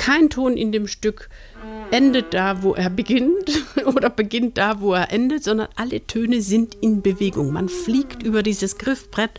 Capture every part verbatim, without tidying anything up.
kein Ton in dem Stück endet da, wo er beginnt oder beginnt da, wo er endet, sondern alle Töne sind in Bewegung. Man fliegt über dieses Griffbrett.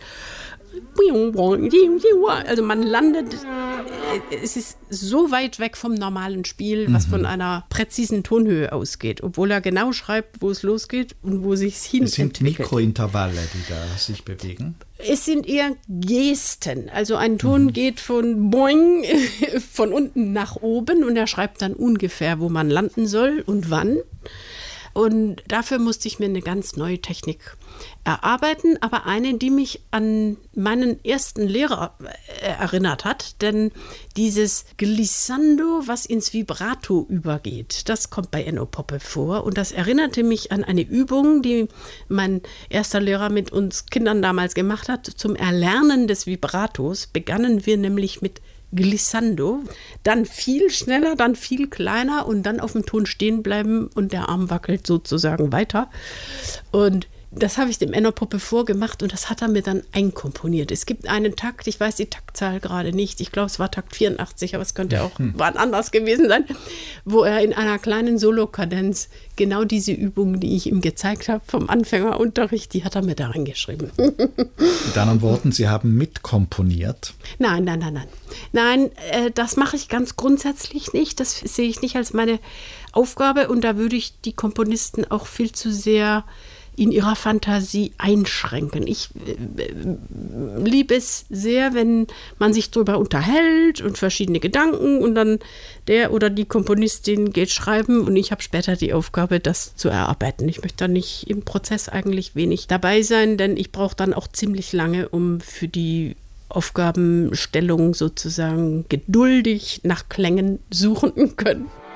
Also man landet, es ist so weit weg vom normalen Spiel, was mhm. von einer präzisen Tonhöhe ausgeht, obwohl er genau schreibt, wo es losgeht und wo sich hin Es sind entwickelt. Mikrointervalle, die da sich bewegen. Es sind eher Gesten. Also ein Ton mhm. geht von boing, von unten nach oben und er schreibt dann ungefähr, wo man landen soll und wann. Und dafür musste ich mir eine ganz neue Technik erarbeiten, aber eine, die mich an meinen ersten Lehrer erinnert hat. Denn dieses Glissando, was ins Vibrato übergeht, das kommt bei Enno Poppe vor. Und das erinnerte mich an eine Übung, die mein erster Lehrer mit uns Kindern damals gemacht hat. Zum Erlernen des Vibratos begannen wir nämlich mit Glissando, dann viel schneller, dann viel kleiner und dann auf dem Ton stehen bleiben und der Arm wackelt sozusagen weiter. Und das habe ich dem Enno Poppe vorgemacht und das hat er mir dann einkomponiert. Es gibt einen Takt, ich weiß die Taktzahl gerade nicht, ich glaube es war Takt vierundachtzig, aber es könnte auch hm. wann anders gewesen sein, wo er in einer kleinen Solokadenz genau diese Übung, die ich ihm gezeigt habe vom Anfängerunterricht, die hat er mir da reingeschrieben. Mit anderen Worten, Sie haben mitkomponiert? Nein, nein, nein, nein. Nein, äh, das mache ich ganz grundsätzlich nicht. Das sehe ich nicht als meine Aufgabe und da würde ich die Komponisten auch viel zu sehr in ihrer Fantasie einschränken. Ich äh, liebe es sehr, wenn man sich darüber unterhält und verschiedene Gedanken und dann der oder die Komponistin geht schreiben und ich habe später die Aufgabe, das zu erarbeiten. Ich möchte da nicht im Prozess eigentlich wenig dabei sein, denn ich brauche dann auch ziemlich lange, um für die Aufgabenstellung sozusagen geduldig nach Klängen suchen können.